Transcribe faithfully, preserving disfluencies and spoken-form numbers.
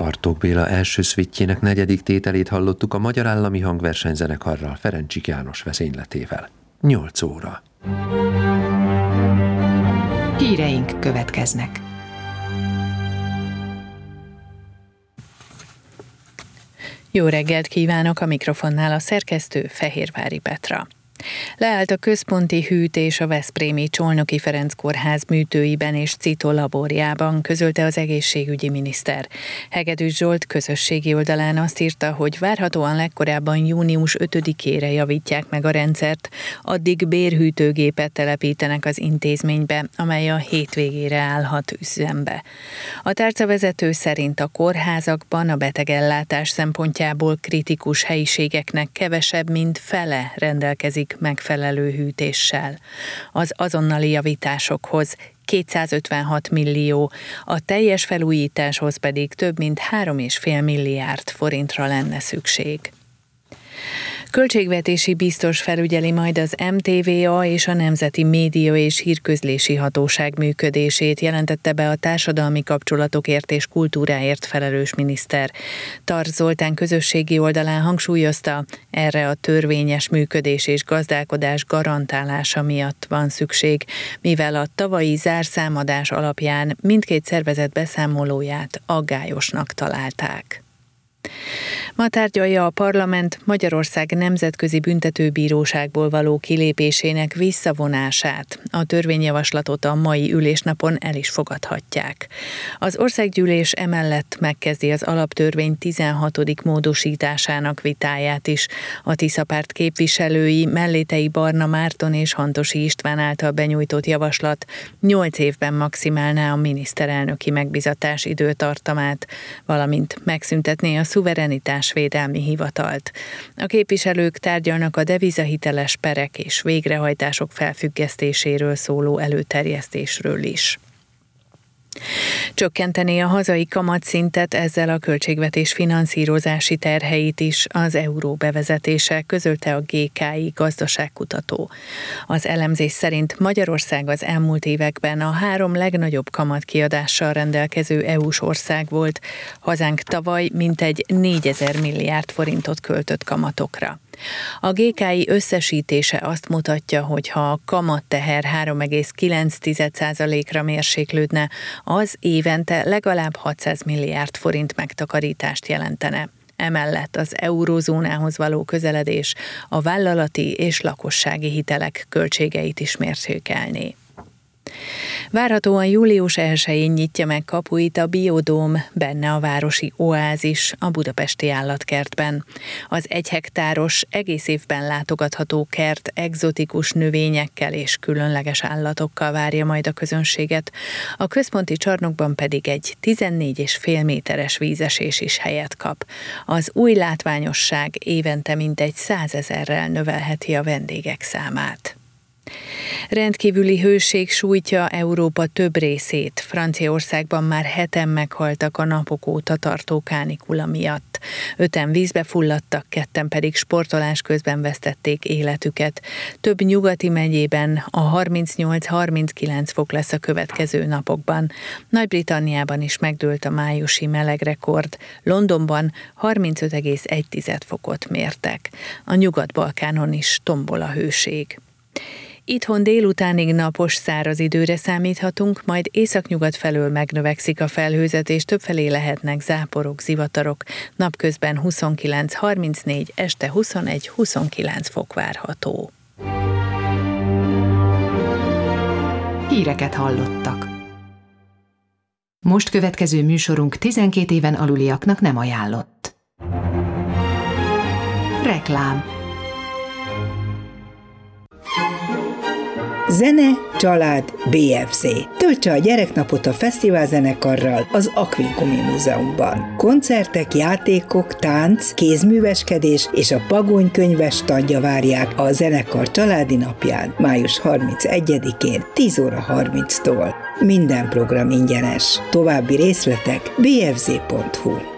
Bartók Béla első szvittjének negyedik tételét hallottuk a Magyar Állami Hangversenyzenekarral, Ferencsik János vezényletével. nyolc óra. Híreink következnek. Jó reggelt kívánok, a mikrofonnál a szerkesztő Fehérvári Petra. Leállt a központi hűtés a veszprémi Csolnoki Ferenc kórház műtőiben és citolaborjában, közölte az egészségügyi miniszter. Hegedűs Zsolt közösségi oldalán azt írta, hogy várhatóan legkorábban június ötödikére javítják meg a rendszert, addig bérhűtőgépet telepítenek az intézménybe, amely a hétvégére állhat üzembe. A tárcavezető szerint a kórházakban a betegellátás szempontjából kritikus helyiségeknek kevesebb, mint fele rendelkezik megfelelő hűtéssel. Az azonnali javításokhoz kétszázötvenhat millió, a teljes felújításhoz pedig több mint három egész öt milliárd forintra lenne szükség. Költségvetési biztos felügyeli majd az em té vé á és a Nemzeti Média és Hírközlési Hatóság működését, jelentette be a társadalmi kapcsolatokért és kultúráért felelős miniszter. Tarts Zoltán közösségi oldalán hangsúlyozta, erre a törvényes működés és gazdálkodás garantálása miatt van szükség, mivel a tavalyi zárszámadás alapján mindkét szervezet beszámolóját aggályosnak találták. Ma tárgyalja a parlament Magyarország Nemzetközi Büntetőbíróságból való kilépésének visszavonását. A törvényjavaslatot a mai ülésnapon el is fogadhatják. Az országgyűlés emellett megkezdi az alaptörvény tizenhatodik módosításának vitáját is. A Tisza párt képviselői Mellétei Barna Márton és Hantosi István által benyújtott javaslat nyolc évben maximálná a miniszterelnöki megbizatás időtartamát, valamint megszüntetné a szuverenitásvédelmi hivatalt. A képviselők tárgyalnak a devizahiteles perek és végrehajtások felfüggesztéséről szóló előterjesztésről is. Csökkenteni a hazai kamatszintet, ezzel a költségvetés finanszírozási terheit is az euró bevezetése, közölte a gé ká i gazdaságkutató. Az elemzés szerint Magyarország az elmúlt években a három legnagyobb kamatkiadással rendelkező é u-s ország volt, hazánk tavaly mintegy négyezer milliárd forintot költött kamatokra. A gé ká i összesítése azt mutatja, hogy ha a kamatteher három egész kilenc százalékra mérséklődne, az évente legalább hatszáz milliárd forint megtakarítást jelentene. Emellett az eurózónához való közeledés a vállalati és lakossági hitelek költségeit is mérsékelné. Várhatóan július elsején nyitja meg kapuit a Biodóm, benne a városi oázis a budapesti állatkertben. Az egy hektáros, egész évben látogatható kert egzotikus növényekkel és különleges állatokkal várja majd a közönséget, a központi csarnokban pedig egy tizennégy egész öt méteres vízesés is helyet kap. Az új látványosság évente mintegy százezerrel növelheti a vendégek számát. Rendkívüli hőség sújtja Európa több részét. Franciaországban már heten meghaltak a napok óta tartó kánikula miatt. Öten vízbe fulladtak, ketten pedig sportolás közben vesztették életüket. Több nyugati megyében a harmincnyolc-harminckilenc fok lesz a következő napokban. Nagy-Britanniában is megdőlt a májusi melegrekord. Londonban harmincöt egész egy fokot mértek. A Nyugat-Balkánon is tombol a hőség. Itthon délutánig napos, száraz időre számíthatunk, majd északnyugat felől megnövekszik a felhőzet, és többfelé lehetnek záporok, zivatarok. Napközben huszonkilenc-harmincnégy, este huszonegy-huszonkilenc fok várható. Híreket hallottak. Most következő műsorunk tizenkét éven aluliaknak nem ajánlott. Reklám. Zene, család, bé ef zé. Töltse a gyereknapot a fesztiválzenekarral az Akvinkumi Múzeumban. Koncertek, játékok, tánc, kézműveskedés és a Pagony könyves standja várják a zenekar családi napján, május harmincegyedikén, tíz óra harminctól. Minden program ingyenes. További részletek bé ef zé pont hu.